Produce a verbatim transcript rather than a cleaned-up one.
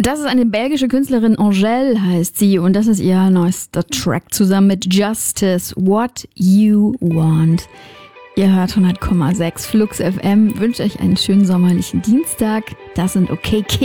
Das ist eine belgische Künstlerin, Angèle heißt sie, und das ist ihr neuester Track zusammen mit Justice, What You Want. Ihr hört hundert Komma sechs Flux F M, wünsche euch einen schönen sommerlichen Dienstag. Das sind OK Kids.